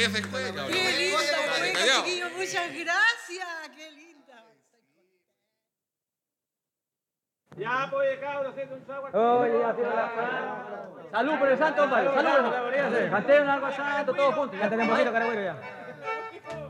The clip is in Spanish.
jefe fue, cabrón. Qué linda, Dale, venga, callao. chiquillos, muchas gracias. Qué linda. Ya, pues, cabros, haciendo un agua. Oye, ya tiene la... Salud por el santo, compadre. Salud. Canten algo santo, todos juntos. Ya tenemos poquito, caragüero, ya.